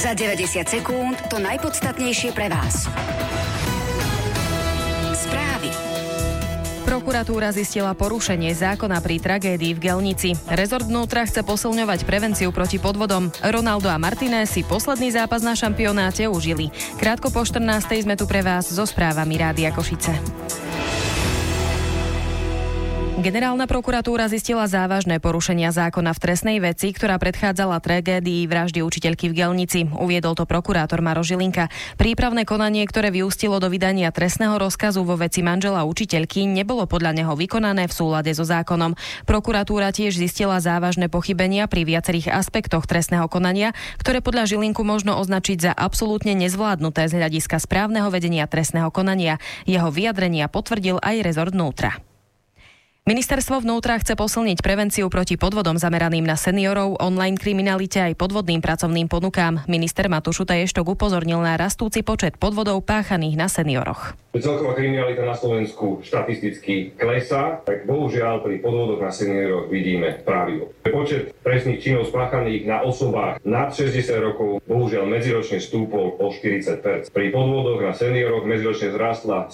Za 90 sekúnd to najpodstatnejšie pre vás. Správy. Prokuratúra zistila porušenie zákona pri tragédii v Gelnici. Rezort vnútra chce posilňovať prevenciu proti podvodom. Ronaldo a Martinez si posledný zápas na šampionáte užili. Krátko po 14:00 sme tu pre vás so správami Rádia Košice. Generálna prokuratúra zistila závažné porušenia zákona v trestnej veci, ktorá predchádzala tragédii vraždy učiteľky v Gelnici. Uviedol to prokurátor Maroš Žilinka. Prípravné konanie, ktoré vyústilo do vydania trestného rozkazu vo veci manžela učiteľky, nebolo podľa neho vykonané v súlade so zákonom. Prokuratúra tiež zistila závažné pochybenia pri viacerých aspektoch trestného konania, ktoré podľa Žilinku možno označiť za absolútne nezvládnuté z hľadiska správneho vedenia trestného konania. Jeho vyjadrenia potvrdil aj rezort vnútra. Ministerstvo vnútra chce posilniť prevenciu proti podvodom zameraným na seniorov, online kriminalite aj podvodným pracovným ponukám. Minister Matúš Utaještok upozornil na rastúci počet podvodov páchaných na senioroch. Celková kriminalita na Slovensku štatisticky klesá, tak bohužiaľ pri podvodoch na senioroch vidíme pravidlo. Počet trestných činov spáchaných na osobách nad 60 rokov bohužiaľ medziročne stúpol o 40%. Pri podvodoch na senioroch medziročne vzrástla